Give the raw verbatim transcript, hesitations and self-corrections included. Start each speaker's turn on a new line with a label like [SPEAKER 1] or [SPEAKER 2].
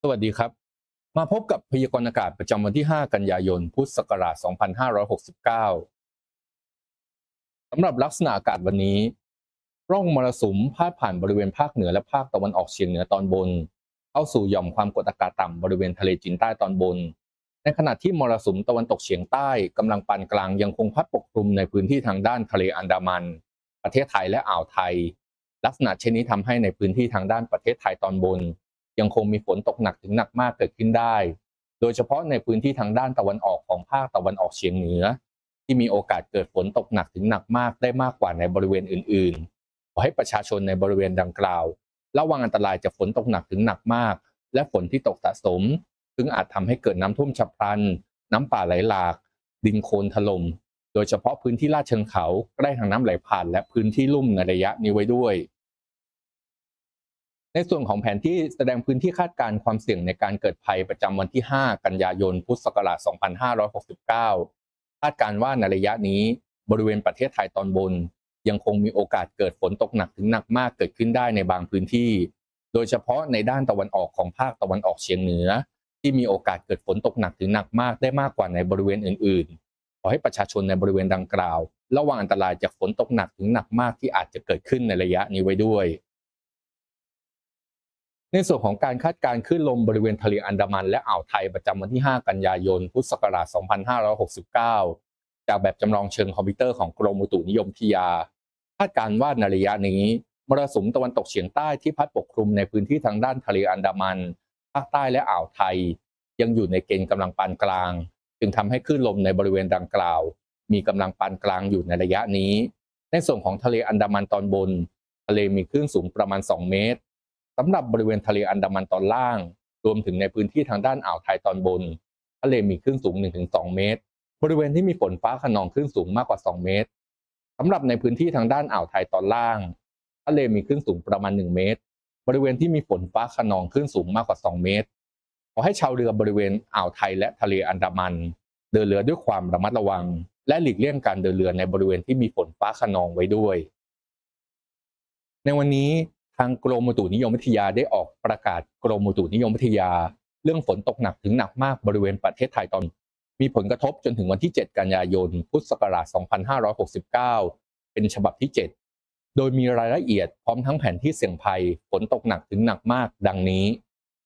[SPEAKER 1] สวัสดีครับมาพบกับพยากรณ์อากาศประจำวันที่ห้ากันยายนพุทธศักราชสองพันห้าร้อยหกสิบเก้าสำหรับลักษณะอากาศวันนี้ร่องมรสุมพาดผ่านบริเวณภาคเหนือและภาคตะวันออกเฉียงเหนือตอนบนเข้าสู่หย่อมความกดอากาศต่ำบริเวณทะเลจีนใต้ตอนบนในขณะที่มรสุมตะวันตกเฉียงใต้กำลังปานกลางยังคงพัดปกคลุมในพื้นที่ทางด้านทะเลอันดามันประเทศไทยและอ่าวไทยลักษณะเช่นนี้ทำให้ในพื้นที่ทางด้านประเทศไทยตอนบนยังคงมีฝนตกหนักถึงหนักมากเกิดขึ้นได้โดยเฉพาะในพื้นที่ทางด้านตะวันออกของภาคตะวันออกเฉียงเหนือที่มีโอกาสเกิดฝนตกหนักถึงหนักมากได้มากกว่าในบริเวณอื่นๆขอให้ประชาชนในบริเวณดังกล่าวระวังอันตรายจากฝนตกหนักถึงหนักมากและฝนที่ตกสะสมซึ่งอาจทำให้เกิดน้ำท่วมฉับพลันน้ำป่าไหลหลากดินโคลนถล่มโดยเฉพาะพื้นที่ลาดเชิงเขาใกล้ทางน้ำไหลผ่านและพื้นที่ลุ่มในระยะนี้ไว้ด้วย ในส่วนของแผนที่แสดงพื้นที่คาดการณ์ความเสี่ยงในการเกิดภัยประจำวันที่ห้ากันยายนพุทธศักราชสองพันห้าร้อยหกสิบเก้าคาดการณ์ว่าในระยะนี้บริเวณประเทศไทยตอนบนยังคงมีโอกาสเกิดฝนตกหนักถึงหนักมากเกิดขึ้นได้ในบางพื้นที่โดยเฉพาะในด้านตะวันออกของภาคตะวันออกเฉียงเหนือที่มีโอกาสเกิดฝนตกหนักถึงหนักมากได้มากกว่าในบริเวณอื่นๆขอให้ประชาชนในบริเวณดังกล่าวระวังอันตรายจากฝนตกหนักถึงหนักมากที่อาจจะเกิดขึ้นในระยะนี้ไว้ด้วย ในส่วนของการคาดการณ์คลื่นลมบริเวณทะเลอันดามันและอ่าวไทยประจำวันที่ห้ากันยายนพุทธศักราชสองพันห้าร้อยหกสิบเก้าจากแบบจำลองเชิงคอมพิวเตอร์ของกรมอุตุนิยมวิทยาคาดการณ์ว่าในระยะนี้มรสุมตะวันตกเฉียงใต้ที่พัดปกคลุมในพื้นที่ทางด้านทะเลอันดามันภาคใต้และอ่าวไทยยังอยู่ในเกณฑ์กำลังปานกลางจึงทำให้คลื่นลมในบริเวณดังกล่าวมีกำลังปานกลางอยู่ในระยะนี้ในส่วนของทะเลอันดามันตอนบนทะเลมีคลื่นสูงประมาณสองเมตร สำหรับบริเวณทะเลอันดามันตอนล่างรวมถึงในพื้นที่ทางด้านอ่าวไทยตอนบนทะเลมีคลื่นสูง หนึ่งถึงสอง เมตรบริเวณที่มีฝนฟ้าคะนองคลื่นสูงมากกว่า สอง เมตรสำหรับในพื้นที่ทางด้านอ่าวไทยตอนล่างทะเลมีคลื่นสูงประมาณ หนึ่ง เมตรบริเวณที่มีฝนฟ้าคะนองคลื่นสูงมากกว่า สอง เมตรขอให้ชาวเรือบริเวณอ่าวไทยและทะเลอันดามันเดินเรือด้วยความระมัดระวังและหลีกเลี่ยงการเดินเรือในบริเวณที่มีฝนฟ้าคะนองไว้ด้วย ในวันนี้ทางกรมอุตุนิยมวิทยาได้ออกประกาศกรมอุตุนิยมวิทยาเรื่องฝนตกหนักถึงหนักมากบริเวณประเทศไทยตอนมีผลกระทบจนถึงวันที่เจ็ดกันยายนพุทธศักราชสองพันห้าร้อยหกสิบเก้าเป็นฉบับที่เจ็ดโดยมีรายละเอียดพร้อมทั้งแผนที่เสี่ยงภัยฝนตกหนักถึงหนักมากดังนี้